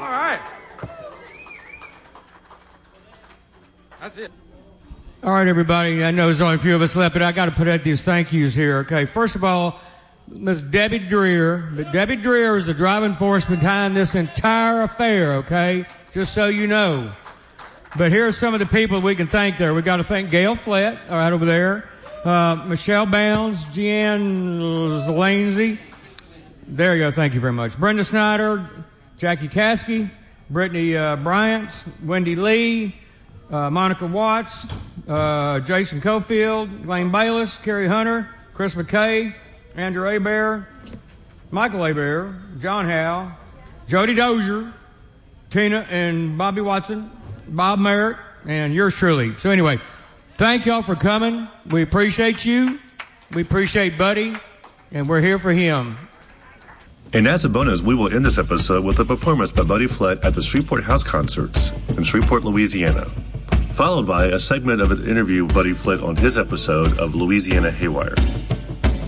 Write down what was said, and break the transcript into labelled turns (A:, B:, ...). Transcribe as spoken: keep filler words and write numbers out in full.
A: All right. That's it.
B: All right, everybody. I know there's only a few of us left, but I got to put out these thank yous here. Okay, first of all, Miss Debbie Dreer. But Debbie Dreer is the driving force behind this entire affair. Okay, just so you know. But here are some of the people we can thank there. We got to thank Gail Flett, all right, over there. Uh, Michelle Bounds, Jeanne Zelansey. There you go. Thank you very much. Brenda Snyder, Jackie Caskey, Brittany uh, Bryant, Wendy Lee, uh, Monica Watts, uh, Jason Cofield, Lane Bayless, Kerry Hunter, Chris McKay, Andrew Abear, Michael Abear, John Howe, Jody Dozier, Tina and Bobby Watson, Bob Merritt, and yours truly. So anyway, thank y'all for coming. We appreciate you. We appreciate Buddy, and we're here for him.
C: And as a bonus, we will end this episode with a performance by Buddy Flett at the Shreveport House Concerts in Shreveport, Louisiana, followed by a segment of an interview with Buddy Flett on his episode of Louisiana Haywire.